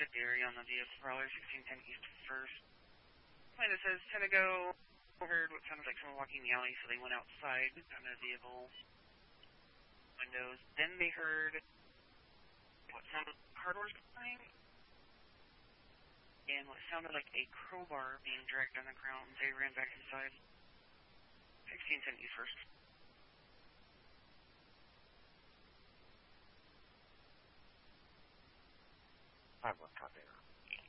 check the area on the vehicle. Prowler 1610 East First. Plan that says 10 to go. Heard what sounded like someone walking the alley, so they went outside on the vehicle windows. Then they heard what sounded like car doors opening and what sounded like a crowbar being dragged on the ground. They ran back inside. 1610 East First. 5-1, copy.